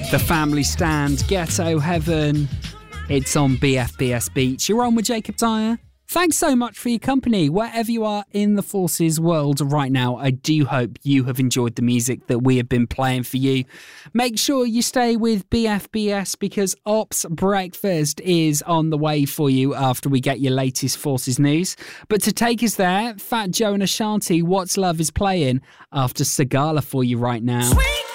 The Family Stand, Ghetto Heaven. It's on BFBS Beach. You're on with Jacob Dyer. Thanks so much for your company. Wherever you are in the Forces world right now, I do hope you have enjoyed the music that we have been playing for you. Make sure you stay with BFBS because Ops Breakfast is on the way for you after we get your latest Forces news. But to take us there, Fat Joe and Ashanti, What's Love is playing after Sagala for you right now. Sweet.